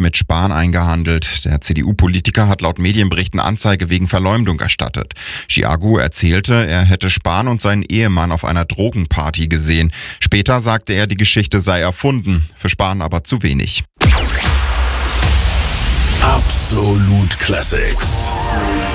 mit Spahn eingehandelt. Der CDU-Politiker hat laut Medienberichten Anzeige wegen Verleumdung erstattet. Schiagu erzählte, er hätte Spahn und seinen Ehemann auf einer Drogenparty gesehen. Später sagte er, die Geschichte sei erfunden, für Spahn aber zu wenig. Absolut Classics.